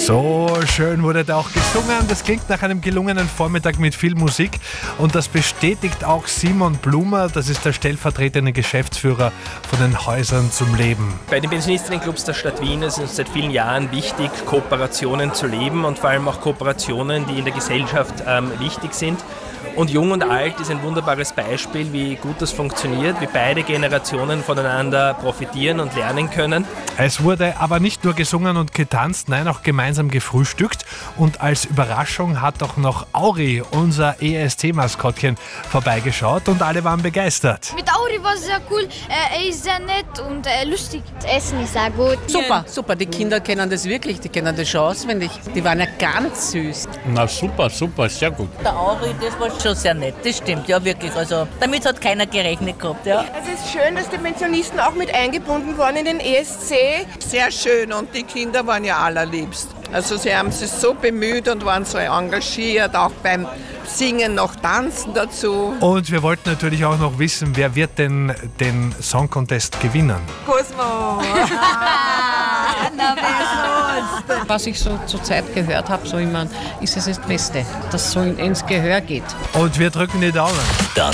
So schön wurde da auch gesungen. Das klingt nach einem gelungenen Vormittag mit viel Musik. Und das bestätigt auch Simon Blumer. Das ist der stellvertretende Geschäftsführer von den Häusern zum Leben. Bei den Pensionistinnenclubs der Stadt Wien ist es seit vielen Jahren wichtig, Kooperationen zu leben und vor allem auch Kooperationen, die in der Gesellschaft wichtig sind. Und Jung und Alt ist ein wunderbares Beispiel, wie gut das funktioniert, wie beide Generationen voneinander profitieren und lernen können. Es wurde aber nicht nur gesungen und getanzt, nein, auch gemeinsam gefrühstückt. Und als Überraschung hat auch noch Auri, unser ESC-Maskottchen, vorbeigeschaut und alle waren begeistert. Mit Auri war es sehr cool. Er ist sehr nett und lustig. Das Essen ist auch gut. Super, super. Die Kinder kennen das wirklich, die kennen das schon auswendig. Die waren ja ganz süß. Na super, sehr gut. Der Auri, das war schon sehr nett, das stimmt, ja wirklich. Also damit hat keiner gerechnet gehabt, ja. Also es ist schön, dass die Pensionisten auch mit eingebunden waren in den ESC. Sehr schön und die Kinder waren ja allerliebst. Also sie haben sich so bemüht und waren so engagiert, auch beim Singen noch tanzen dazu. Und wir wollten natürlich auch noch wissen, wer wird denn den Song Contest gewinnen? Cosmo! Was ich so zur Zeit gehört habe, so immer, ist es das Beste, dass es so ins Gehör geht. Und wir drücken die Daumen.